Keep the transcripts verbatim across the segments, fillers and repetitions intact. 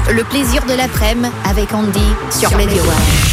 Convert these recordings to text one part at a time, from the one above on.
Le plaisir de l'après-midi avec Andy sur Radio One.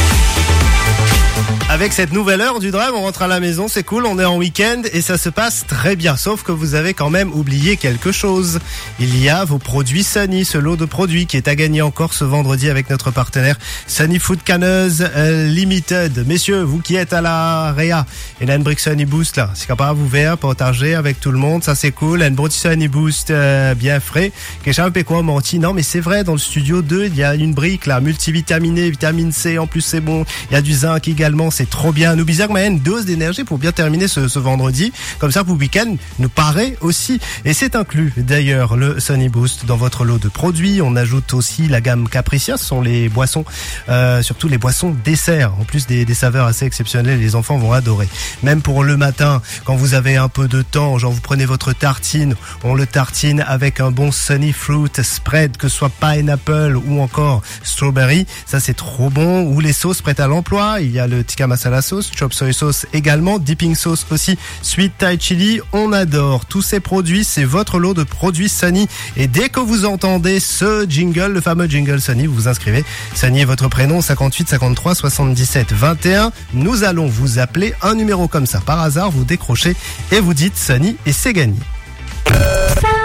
Avec cette nouvelle heure du Drive, on rentre à la maison, c'est cool, on est en week-end et ça se passe très bien. Sauf que vous avez quand même oublié quelque chose. Il y a vos produits Sunny, ce lot de produits qui est à gagner encore ce vendredi avec notre partenaire Sunny Food Canneuse euh, Limited. Messieurs, vous qui êtes à la Réa, et là, une brique Sunny Boost là, c'est capable vous faire partager avec tout le monde, ça c'est cool. Un bon petit Sunny Boost euh, bien frais. Quelque peu quoi menti. Non mais c'est vrai, dans le studio deux, il y a une brique là, multivitaminée, vitamine C, en plus c'est bon. Il y a du zinc également, c'est trop bien. Nous bizarre, mais une dose d'énergie pour bien terminer ce, ce vendredi. Comme ça, pour le week-end, nous paraît aussi. Et c'est inclus, d'ailleurs, le Sunny Boost dans votre lot de produits. On ajoute aussi la gamme Capricia. Ce sont les boissons, euh, surtout les boissons desserts. En plus des, des saveurs assez exceptionnelles, les enfants vont adorer. Même pour le matin, quand vous avez un peu de temps, genre vous prenez votre tartine, on le tartine avec un bon Sunny Fruit Spread, que ce soit pineapple ou encore strawberry. Ça, c'est trop bon. Ou les sauces prêtes à l'emploi. Il y a le tikka masala sauce, chop soy sauce également, dipping sauce aussi, sweet Thai chili, on adore. Tous ces produits, c'est votre lot de produits Sunny. Et dès que vous entendez ce jingle, le fameux jingle Sunny, vous vous inscrivez. Sunny est votre prénom, cinquante-huit cinquante-trois soixante-dix-sept vingt et un. Nous allons vous appeler un numéro comme ça. Par hasard, vous décrochez et vous dites Sunny et c'est gagné.